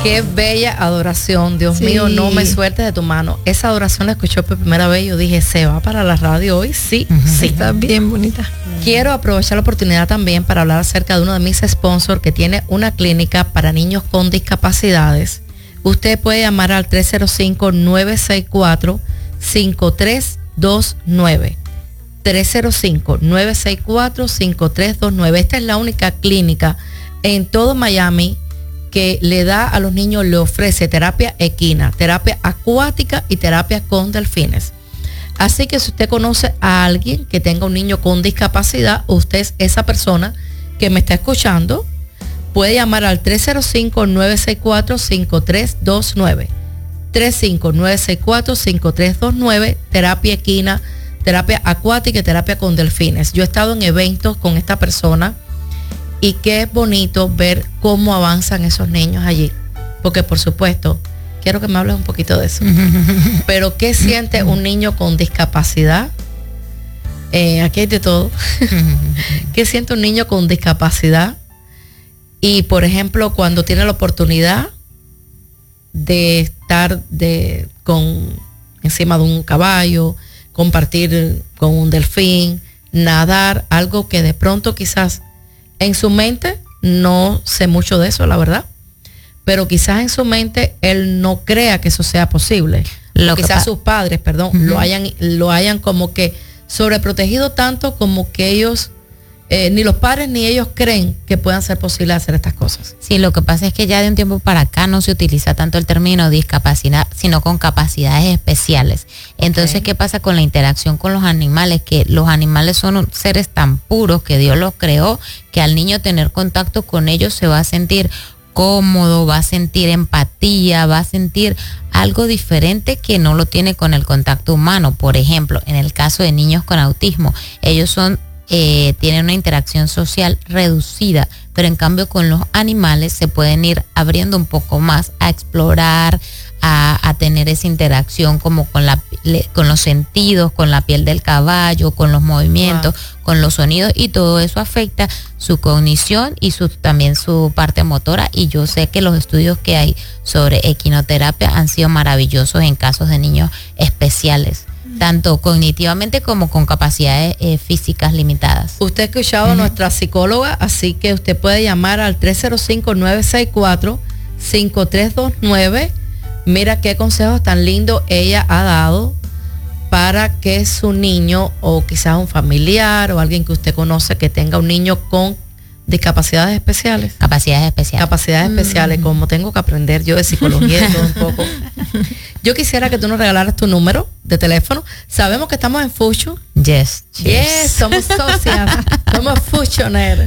Qué bella adoración, Dios mío, no me sueltes de tu mano. Esa adoración la escuché por primera vez y yo dije, ¿se va para la radio hoy? Sí, sí. Está bien bonita. Quiero aprovechar la oportunidad también para hablar acerca de uno de mis sponsors que tiene una clínica para niños con discapacidades. Usted puede llamar al 305-964-5329. 305-964-5329. Esta es la única clínica en todo Miami que le da a los niños, le ofrece terapia equina, terapia acuática y terapia con delfines. Así que si usted conoce a alguien que tenga un niño con discapacidad, usted es esa persona que me está escuchando, puede llamar al 305-964-5329. 305-964-5329, terapia equina, terapia acuática y terapia con delfines. Yo he estado en eventos con esta persona y qué bonito ver cómo avanzan esos niños allí. Porque por supuesto, quiero que me hables un poquito de eso. Pero ¿qué siente un niño con discapacidad? Aquí hay de todo. ¿Qué siente un niño con discapacidad? Y por ejemplo, cuando tiene la oportunidad de estar encima de un caballo, compartir con un delfín, nadar, algo que de pronto quizás en su mente, no sé mucho de eso, la verdad, pero quizás en su mente él no crea que eso sea posible. Quizás sus padres, lo hayan como que sobreprotegido tanto como que ellos, ni los padres ni ellos creen que puedan ser posibles hacer estas cosas. Sí, lo que pasa es que ya de un tiempo para acá no se utiliza tanto el término discapacidad, sino con capacidades especiales. Entonces, ¿qué pasa con la interacción con los animales? Que los animales son seres tan puros que Dios los creó, que al niño tener contacto con ellos se va a sentir cómodo, va a sentir empatía, va a sentir algo diferente que no lo tiene con el contacto humano. Por ejemplo, en el caso de niños con autismo, ellos tienen una interacción social reducida, pero en cambio con los animales se pueden ir abriendo un poco más a explorar, a tener esa interacción como con los sentidos, con la piel del caballo, con los movimientos, con los sonidos, y todo eso afecta su cognición y también su parte motora. Y yo sé que los estudios que hay sobre equinoterapia han sido maravillosos en casos de niños especiales, tanto cognitivamente como con capacidades físicas limitadas. Usted ha escuchado a nuestra psicóloga, así que usted puede llamar al 305-964-5329. Mira qué consejos tan lindos ella ha dado para que su niño, o quizás un familiar o alguien que usted conoce que tenga un niño con discapacidades especiales. Capacidades especiales, como tengo que aprender yo de psicología y todo un poco. Yo quisiera que tú nos regalaras tu número de teléfono. Sabemos que estamos en Fusion. Yes, somos socias. Somos Fusioner.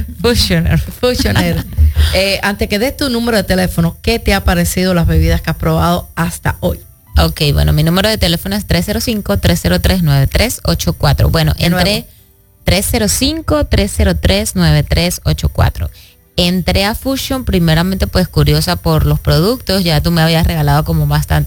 Antes que des tu número de teléfono, ¿qué te ha parecido las bebidas que has probado hasta hoy? Ok, bueno, mi número de teléfono es 305-303-9384. Bueno, entre 305-303-9384. Entré a Fusion primeramente pues curiosa por los productos. Ya tú me habías regalado como bastante